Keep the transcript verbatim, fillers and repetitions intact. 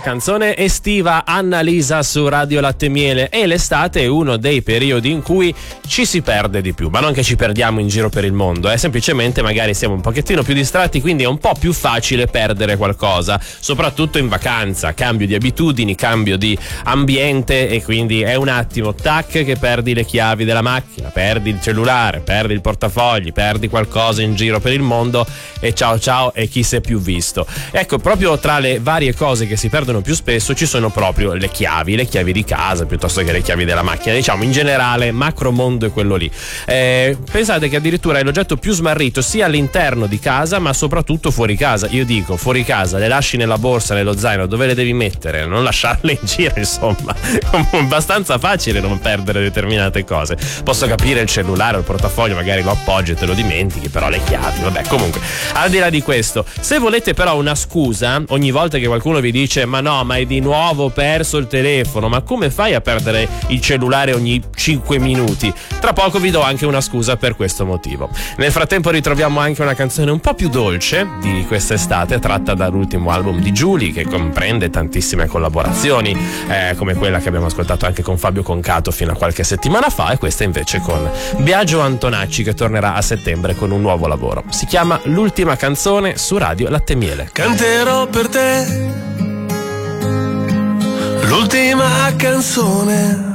Canzone estiva Annalisa su Radio Latte e Miele. E l'estate è uno dei periodi in cui ci si perde di più, ma non che ci perdiamo in giro per il mondo, eh? Semplicemente magari siamo un pochettino più distratti, quindi è un po' più facile perdere qualcosa, soprattutto in vacanza, cambio di abitudini, cambio di ambiente, e quindi è un attimo tac che perdi le chiavi della macchina, perdi il cellulare, perdi il portafogli, perdi qualcosa in giro per il mondo e ciao ciao e chi si è più visto. Ecco, proprio tra le varie cose che si perdono più spesso ci sono proprio le chiavi, le chiavi di casa piuttosto che le chiavi della macchina. Diciamo in generale macro mondo è quello lì. Eh, pensate che addirittura è l'oggetto più smarrito sia all'interno di casa ma soprattutto fuori casa. Io dico fuori casa le lasci nella borsa, nello zaino, dove le devi mettere, non lasciarle in giro, insomma. È abbastanza facile non perdere determinate cose. Posso capire il cellulare o il portafoglio, magari lo appoggi e te lo dimentichi, però le chiavi, vabbè. Comunque, al di là di questo, se volete però una scusa ogni volta che qualcuno vi dice ma no, ma hai di nuovo perso il telefono, ma come fai a perdere il cellulare ogni cinque minuti? Tra poco vi do anche una scusa per questo motivo. Nel frattempo ritroviamo anche una canzone un po' più dolce di quest'estate, tratta dall'ultimo album di Giuly, che comprende tantissime collaborazioni, eh, come quella che abbiamo ascoltato anche con Fabio Concato fino a qualche settimana fa, e questa invece con Biagio Antonacci, che tornerà a settembre con un nuovo lavoro. Si chiama L'ultima canzone su Radio Latte e Miele. Canterò per te l'ultima canzone